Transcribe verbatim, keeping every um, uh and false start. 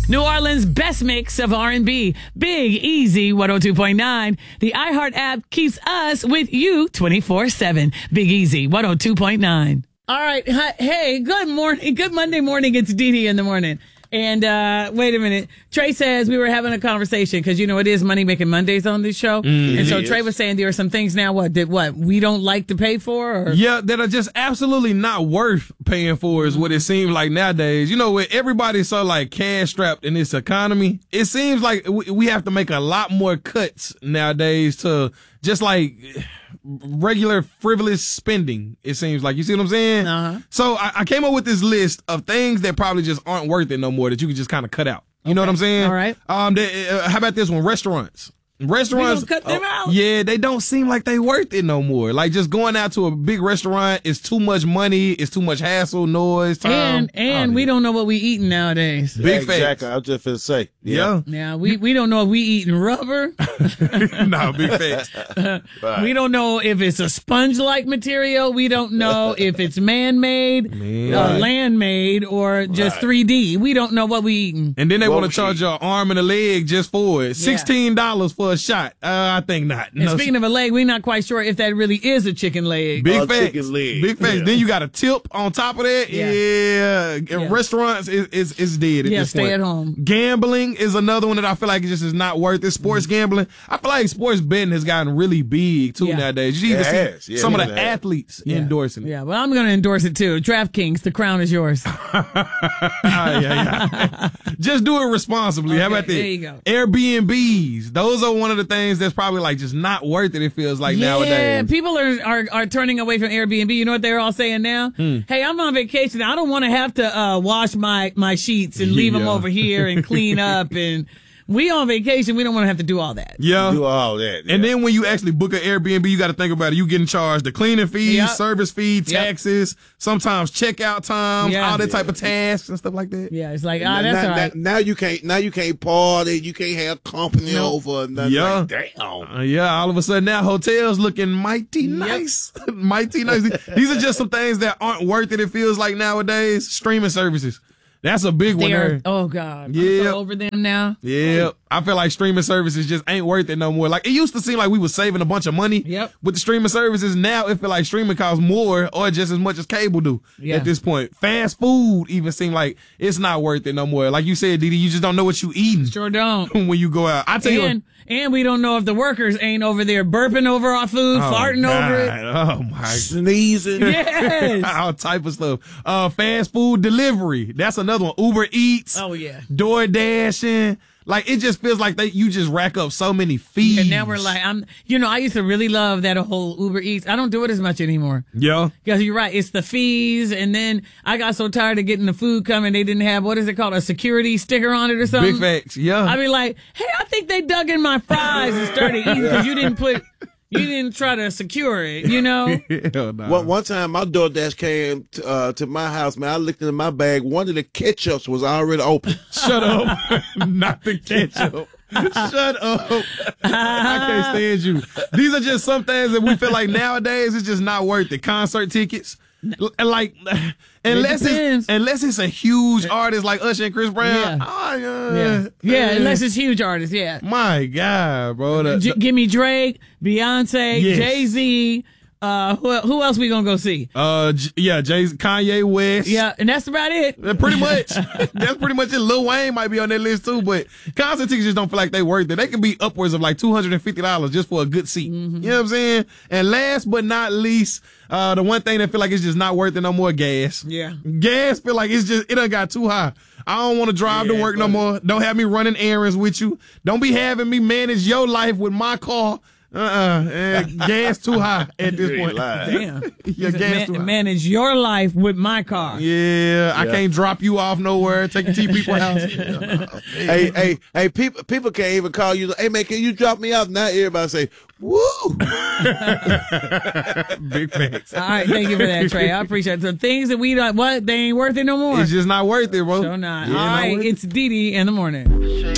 New Orleans' best mix of R and B. Big Easy one oh two point nine. The iHeart app keeps us with you twenty-four seven. Big Easy one oh two point nine. All right. Hi, hey, good morning. Good Monday morning. It's Dee Dee in the morning. And uh, wait a minute. Trey says we were having a conversation because, you know, it is Money Making Mondays on this show. Mm, and so Trey was saying there are some things now what that what we don't like to pay for? Or? Yeah, that are just absolutely not worth paying for is what it seems like nowadays. You know, with everybody's so like cash strapped in this economy, it seems like we have to make a lot more cuts nowadays to just like regular frivolous spending, it seems like. You see what I'm saying? Uh-huh. So I, I came up with this list of things that probably just aren't worth it no more that you can just kind of cut out. You okay. know what I'm saying? All right. Um, they, uh, how about this one? Restaurants. Restaurants, we gonna cut them uh, out? Yeah, they don't seem like they worth it no more. Like just going out to a big restaurant is too much money. It's too much hassle, noise, time. And and oh, we yeah. don't know what we eating nowadays. Big yeah, exactly. I was just gonna say. Yeah. Yeah. We we don't know if we eating rubber. No, big facts. Right. We don't know if it's a sponge-like material. We don't know if it's man-made, Man. uh, right. land-made, or just right. three D. We don't know what we eating. And then they want to charge your arm and a leg just for it. Sixteen dollars yeah. for a shot. Uh, I think not. And no. speaking of a leg, we're not quite sure if that really is a chicken leg. Big oh, facts. Chicken leg. Big facts. Yeah. Then you got a tip on top of that. Yeah. yeah. yeah. Restaurants is is, is dead at yeah, this stay point. at home. Gambling is another one that I feel like it just is not worth it. Sports mm-hmm. gambling. I feel like sports betting has gotten really big too yeah. nowadays. You even yeah, see yeah, some yeah, of the yeah. athletes yeah. endorsing it. Yeah, well, I'm going to endorse it too. DraftKings, the crown is yours. yeah, yeah. Just do it responsibly. Okay, How about that? There you go. Airbnbs. Those are one of the things that's probably like just not worth it. It feels like yeah, nowadays. Yeah, people are, are are turning away from Airbnb. You know what they're all saying now? Hmm. Hey, I'm on vacation. I don't want to have to uh, wash my my sheets and leave yeah. them over here and clean up and. We on vacation. We don't want to have to do all that. Yeah. Do all that. Yeah. And then when you actually book an Airbnb, you got to think about it. You getting charged the cleaning fees, yep. service fee, taxes, yep. sometimes checkout times, yeah. all that yeah. type of tasks and stuff like that. Yeah, it's like, ah, now, that's now, all right. Now, now you can't, now you can't party. You can't have company nope. over. Nothing yeah. like, damn. Uh, yeah. All of a sudden now hotels looking mighty yep. nice. mighty nice. These are just some things that aren't worth it. It feels like nowadays. Streaming services. That's a big one there. Oh, God. Yeah. I'm so over them now. Yeah. I feel like streaming services just ain't worth it no more. Like, it used to seem like we were saving a bunch of money yep. with the streaming services. Now it feel like streaming costs more or just as much as cable do yeah. at this point. Fast food even seem like it's not worth it no more. Like you said, Didi, you just don't know what you eating. Sure don't. when you go out. I tell and, you. And we don't know if the workers ain't over there burping over our food, oh, farting God. over it. Oh, my. Sneezing. Yes. All type of stuff. Uh, fast food delivery. That's another one. Uber Eats. Oh, yeah. Door dashing. Like, it just feels like they you just rack up so many fees. And now we're like, I'm, you know, I used to really love that whole Uber Eats. I don't do it as much anymore. Yeah. Because you're right. It's the fees. And then I got so tired of getting the food coming. They didn't have, what is it called? A security sticker on it or something. Big facts. Yeah. I'd be like, hey, I think they dug in my fries and started eating because you didn't put, you didn't try to secure it, you know? Hell no. One, one time my DoorDash came to, uh, to my house, man. I looked in my bag. One of the ketchups was already open. Shut up. Not the ketchup. Shut up. I can't stand you. These are just some things that we feel like nowadays it's just not worth it. Concert tickets. Like, unless it it's, unless it's a huge artist like Usher and Chris Brown. Yeah. Oh, yeah. Yeah. yeah, unless it's huge artists, yeah. My God, bro. The, G- the, give me Drake, Beyonce, yes. Jay-Z. Uh, who, who else we gonna go see? Uh, J- yeah, Jay, Kanye West. Yeah, and that's about it. Uh, pretty much. That's pretty much it. Lil Wayne might be on that list too, but concert tickets just don't feel like they worth it. They can be upwards of like two hundred fifty dollars just for a good seat. Mm-hmm. You know what I'm saying? And last but not least, uh, the one thing that feel like it's just not worth it no more, gas. Yeah. Gas feel like it's just, it done got too high. I don't want to drive yeah, to work buddy. no more. Don't have me running errands with you. Don't be having me manage your life with my car. Uh-uh. Uh, gas too high at this point. Damn. Your gas Man- too high. manage your life with my car. Yeah, I Yeah. can't drop you off nowhere. Take you to people's house. hey, hey, hey, people, people can't even call you. Hey, man, can you drop me off? Now everybody say, woo. Big facts. All right, thank you for that, Trey. I appreciate it. So things that we don't, what, they ain't worth it no more. It's just not worth it, bro. So not. Yeah, All not right, worth it. it's Dee Dee in the morning.